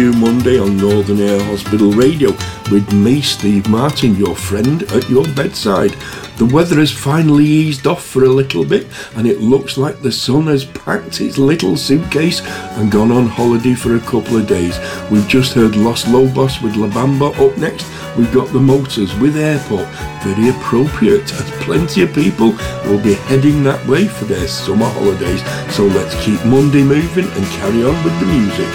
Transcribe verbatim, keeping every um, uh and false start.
Monday on Northern Air Hospital Radio with me, Steve Martin, your friend at your bedside. The weather has finally eased off for a little bit and it looks like the sun has packed its little suitcase and gone on holiday for a couple of days. We've just heard Los Lobos with La Bamba. Up next we've got the Motors with Airport. Very appropriate as plenty of people will be heading that way for their summer holidays. So let's keep Monday moving and carry on with the music.